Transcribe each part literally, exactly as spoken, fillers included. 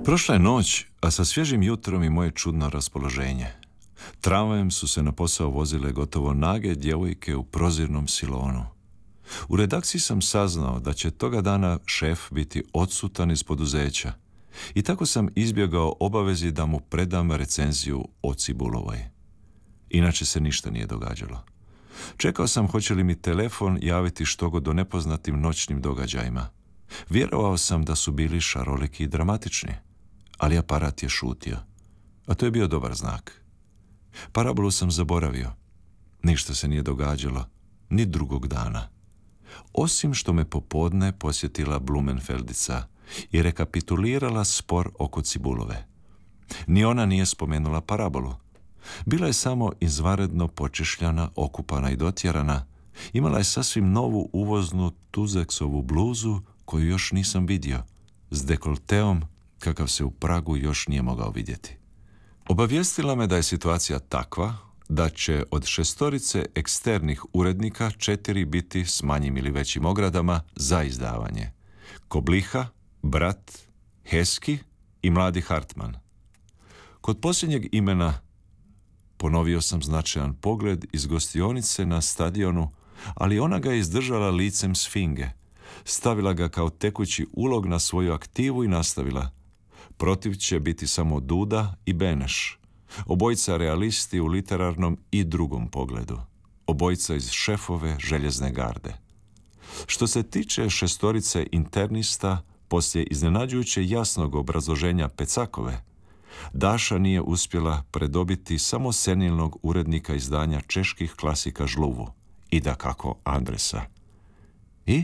Prošla je noć, a sa svježim jutrom i moje čudno raspoloženje. Tramvajem su se na posao vozile gotovo nage djevojke u prozirnom silonu. U redakciji sam saznao da će toga dana šef biti odsutan iz poduzeća i tako sam izbjegao obavezi da mu predam recenziju o Cibulovoj. Inače se ništa nije događalo. Čekao sam hoće li mi telefon javiti štogod o nepoznatim noćnim događajima. Vjerovao sam da su bili šaroliki i dramatični, ali aparat je šutio, a to je bio dobar znak. Parabolu sam zaboravio. Ništa se nije događalo, ni drugog dana. Osim što me popodne posjetila Blumenfeldica i rekapitulirala spor oko Cibulove. Ni ona nije spomenula parabolu. Bila je samo izvanredno počešljana, okupana i dotjerana. Imala je sasvim novu uvoznu tuzeksovu bluzu koju još nisam vidio, s dekolteom kakav se u Pragu još nije mogao vidjeti. Obavijestila me da je situacija takva da će od šestorice eksternih urednika četiri biti s manjim ili većim ogradama za izdavanje. Kobliha, Brat, Heski i mladi Hartman. Kod posljednjeg imena ponovio sam značajan pogled iz gostionice na stadionu, ali ona ga je izdržala licem sfinge. Stavila ga kao tekući ulog na svoju aktivu i nastavila. Protiv će biti samo Duda i Beneš. Obojica realisti u literarnom i drugom pogledu. Obojica iz šefove željezne garde. Što se tiče šestorice internista, poslije iznenađujuće jasnog obrazloženja Pecakove, Daša nije uspjela predobiti samo senilnog urednika izdanja čeških klasika Žluvu i dakako Andresa. I?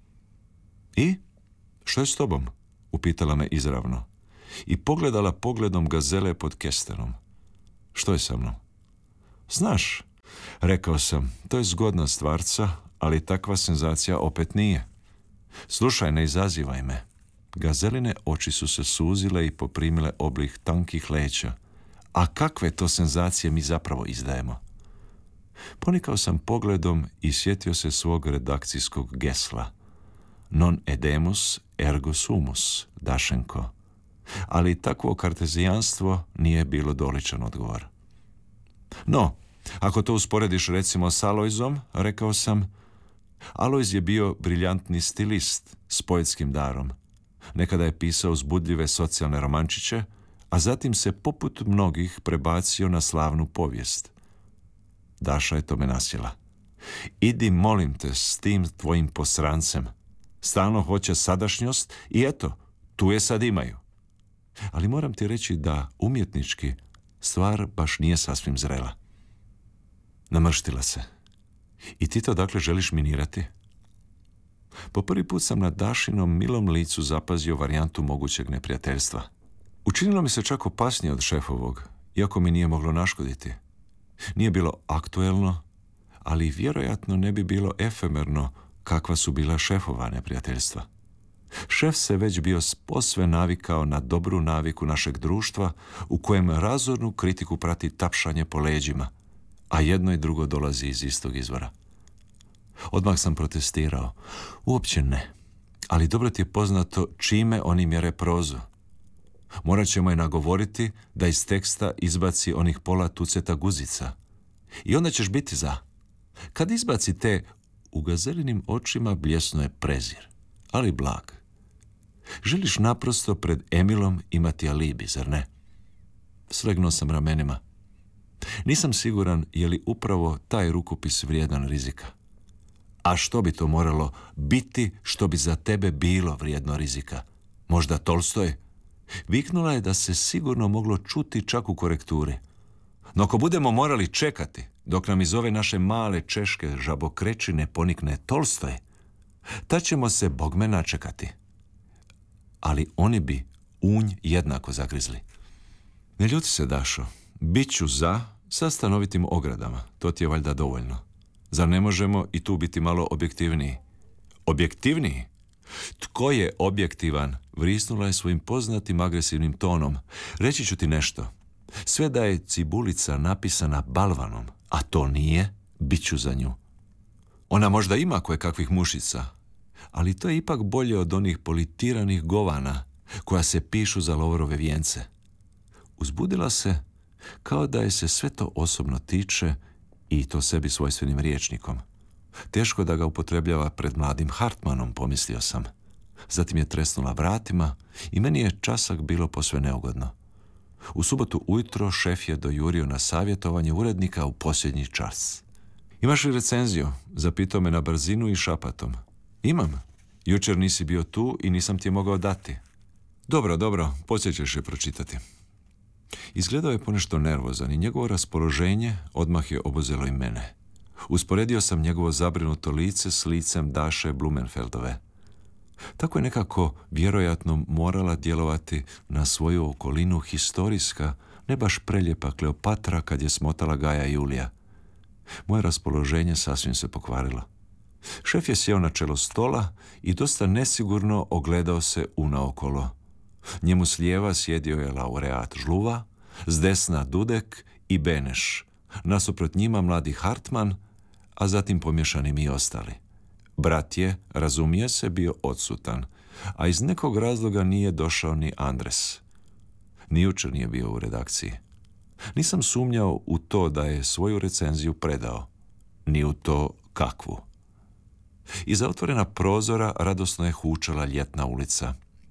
I? Što je s tobom? Upitala me izravno i pogledala pogledom gazele pod kestenom. Što je sa mnom? Znaš, rekao sam, to je zgodna stvarca, ali takva senzacija opet nije. Slušaj, ne izazivaj me. Gazeline oči su se suzile i poprimile oblik tankih leća. A kakve to senzacije mi zapravo izdajemo? Ponikao sam pogledom i sjetio se svog redakcijskog gesla. Non edemus ergo sumus, Dašenko. Ali takvo kartezijanstvo nije bilo doličan odgovor. No, ako to usporediš recimo s Alojzom, rekao sam, Alojz je bio briljantni stilist s poetskim darom. Nekada je pisao uzbudljive socijalne romančiće, a zatim se poput mnogih prebacio na slavnu povijest. Daša je tome nasjela. Idi, molim te, s tim tvojim posrancem. Stalno hoće sadašnjost i eto, tu je sad imaju. Ali moram ti reći da umjetnički stvar baš nije sasvim zrela. Namrštila se. I ti to dakle želiš minirati? Po prvi put sam na Dašinom milom licu zapazio varijantu mogućeg neprijateljstva. Učinilo mi se čak opasnije od šefovog, iako mi nije moglo naškoditi. Nije bilo aktuelno, ali vjerojatno ne bi bilo efemerno kakva su bila šefova neprijateljstva. Šef se već bio posve navikao na dobru naviku našeg društva u kojem razornu kritiku prati tapšanje po leđima, a jedno i drugo dolazi iz istog izvora. Odmah sam protestirao. Uopće ne. Ali dobro ti je poznato čime oni mjere prozu. Morat ćemo je nagovoriti da iz teksta izbaci onih pola tuceta guzica. I onda ćeš biti za. Kad izbaci te, u gazelinim očima bljesno je prezir, ali blag. Želiš naprosto pred Emilom imati alibi, zar ne? Slegnuo sam ramenima. Nisam siguran je li upravo taj rukopis vrijedan rizika. A što bi to moralo biti što bi za tebe bilo vrijedno rizika? Možda Tolstoj? Viknula je da se sigurno moglo čuti čak u korekturi. No ako budemo morali čekati dok nam iz ove naše male češke žabokrećine ponikne Tolstoj, tad ćemo se bogme načekati. Ali oni bi unj jednako zagrizli. Ne ljuti se, Dašo. Biću za sa stanovitim ogradama. To ti je valjda dovoljno. Zar ne možemo i tu biti malo objektivniji? Objektivniji? Tko je objektivan? Vrisnula je svojim poznatim agresivnim tonom. Reći ću ti nešto. Sve da je Cibulica napisana balvanom, a to nije, bit ću za nju. Ona možda ima koje kakvih mušica, ali to je ipak bolje od onih politiranih govana koja se pišu za Lovorove vijence. Uzbudila se kao da je se sve to osobno tiče i to sebi svojstvenim rječnikom. Teško da ga upotrebljava pred mladim Hartmanom, pomislio sam. Zatim je tresnula vratima i meni je časak bilo posve neugodno. U subotu ujutro šef je dojurio na savjetovanje urednika u posljednji čas. Imaš li recenziju? Zapitao me na brzinu i šapatom. Imam. Jučer nisi bio tu i nisam ti je mogao dati. Dobro, dobro, poslije ćeš je pročitati. Izgledao je ponešto nervozan i njegovo raspoloženje odmah je obuzelo i mene. Usporedio sam njegovo zabrinuto lice s licem Daše Blumenfeldove. Tako je nekako vjerojatno morala djelovati na svoju okolinu historijska, ne baš preljepa Kleopatra kad je smotala Gaja Julija. Moje raspoloženje sasvim se pokvarilo. Šef je sjeo na čelo stola i dosta nesigurno ogledao se unaokolo. Njemu s lijeva sjedio je laureat Žluva, s desna Dudek i Beneš, nasuprot njima mladi Hartman, a zatim pomješani mi ostali. Brat je, razumije se, bio odsutan, a iz nekog razloga nije došao ni Andres. Ni jučer nije bio u redakciji. Nisam sumnjao u to da je svoju recenziju predao, ni u to kakvu. Iza otvorena prozora radosno je hučala ljetna ulica.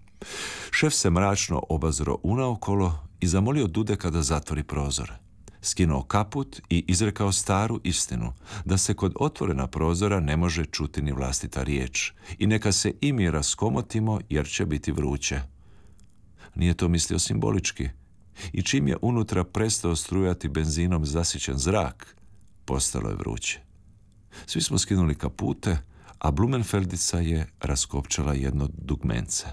Šef se mračno obazro unaokolo i zamolio Dudeka da zatvori prozor. Skinuo kaput i izrekao staru istinu, da se kod otvorena prozora ne može čuti ni vlastita riječ i neka se i mi raskomotimo jer će biti vruće. Nije to mislio simbolički i čim je unutra prestao strujati benzinom zasićen zrak, postalo je vruće. Svi smo skinuli kapute, a Blumenfeldica je raskopčala jedno dugmence.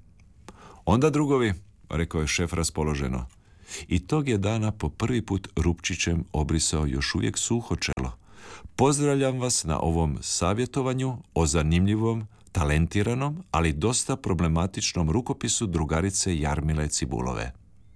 Onda, drugovi, rekao je šef raspoloženo, i tog je dana po prvi put rupčićem obrisao još uvijek suho čelo. Pozdravljam vas na ovom savjetovanju o zanimljivom, talentiranom, ali dosta problematičnom rukopisu drugarice Jarmile Cibulove.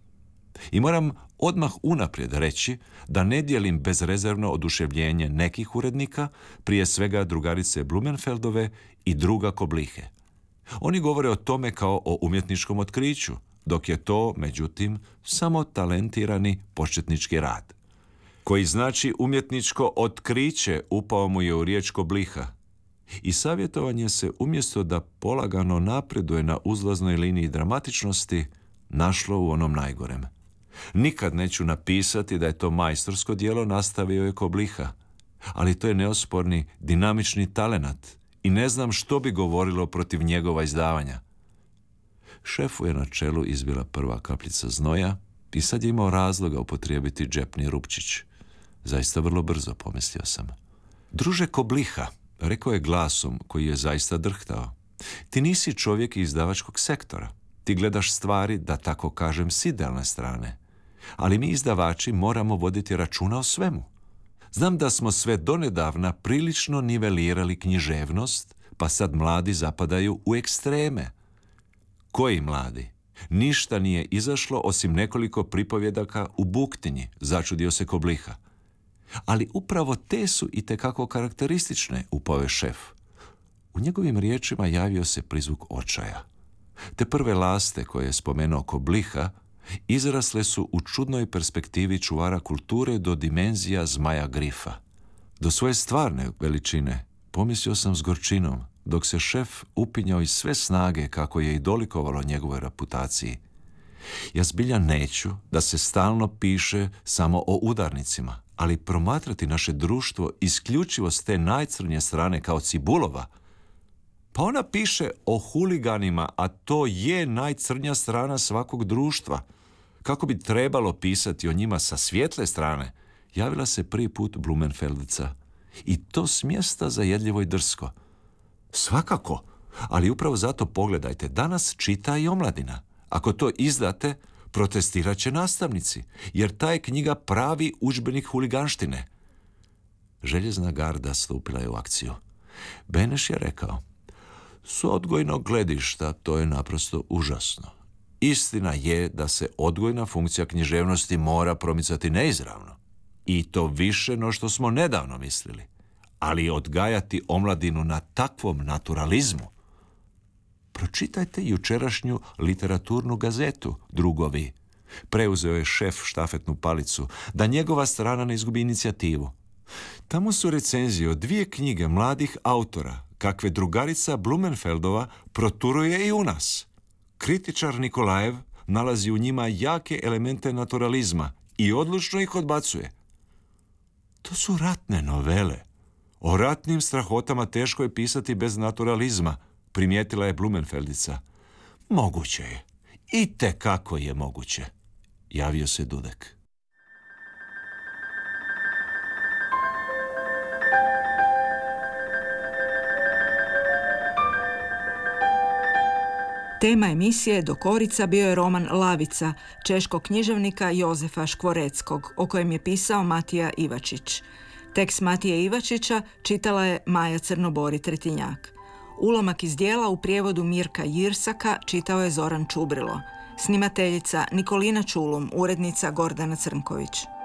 I moram odmah unaprijed reći da ne dijelim bezrezervno oduševljenje nekih urednika, prije svega drugarice Blumenfeldove i druga Koblihe. Oni govore o tome kao o umjetničkom otkriću, dok je to, međutim, samo talentirani početnički rad. Koji znači umjetničko otkriće, upao mu je u riječ Kobliha. I savjetovanje se, umjesto da polagano napreduje na uzlaznoj liniji dramatičnosti, našlo u onom najgorem. Nikad neću napisati da je to majstorsko djelo, nastavio je Kobliha, ali to je neosporni dinamični talenat i ne znam što bi govorilo protiv njegova izdavanja. Šefu je na čelu izbila prva kapljica znoja i sad je imao razloga upotrijebiti džepni rupčić. Zaista vrlo brzo, pomislio sam. Druže Kobliha, rekao je glasom koji je zaista drhtao, ti nisi čovjek iz izdavačkog sektora. Ti gledaš stvari, da tako kažem, s idealne strane. Ali mi izdavači moramo voditi računa o svemu. Znam da smo sve donedavna prilično nivelirali književnost, pa sad mladi zapadaju u ekstreme. Koji mladi? Ništa nije izašlo osim nekoliko pripovjedaka u buktinji, začudio se Kobliha. Ali upravo te su itekako karakteristične, upao je šef. U njegovim riječima javio se prizvuk očaja. Te prve laste koje je spomenuo Kobliha izrasle su u čudnoj perspektivi čuvara kulture do dimenzija zmaja Grifa. Do svoje stvarne veličine pomislio sam s gorčinom, dok se šef upinjao iz sve snage kako je i dolikovalo njegovoj reputaciji. Ja zbilja neću da se stalno piše samo o udarnicima, ali promatrati naše društvo isključivo s te najcrnje strane kao Cibulova. Pa ona piše o huliganima, a to je najcrnja strana svakog društva. Kako bi trebalo pisati o njima sa svijetle strane, javila se prvi put Blumenfeldica. I to s mjesta zajedljivo i drsko. Svakako, ali upravo zato pogledajte, danas čita i omladina. Ako to izdate, protestirat će nastavnici, jer ta je knjiga pravi udžbenik huliganštine. Željezna garda stupila je u akciju. Beneš je rekao, s odgojnog gledišta to je naprosto užasno. Istina je da se odgojna funkcija književnosti mora promicati neizravno. I to više no što smo nedavno mislili. Ali odgajati omladinu na takvom naturalizmu. Pročitajte jučerašnju literaturnu gazetu, drugovi. Preuzeo je šef štafetnu palicu, da njegova strana ne izgubi inicijativu. Tamo su recenzije od dvije knjige mladih autora, kakve drugarica Blumenfeldova proturuje i u nas. Kritičar Nikolajev nalazi u njima jake elemente naturalizma i odlučno ih odbacuje. To su ratne novele. O ratnim strahotama teško je pisati bez naturalizma, primijetila je Blumenfeldica. Moguće je. I te kako je moguće, javio se Dudek. Tema emisije Dokorica bio je roman Lavica, češkog književnika Jozefa Škvoreckog, o kojem je pisao Matija Ivačić. Tekst Matije Ivačića čitala je Maja Crnobori-Tretinjak. Ulomak iz djela u prijevodu Mirka Jirsaka čitao je Zoran Čubrilo. Snimateljica Nikolina Čulum, urednica Gordana Crnković.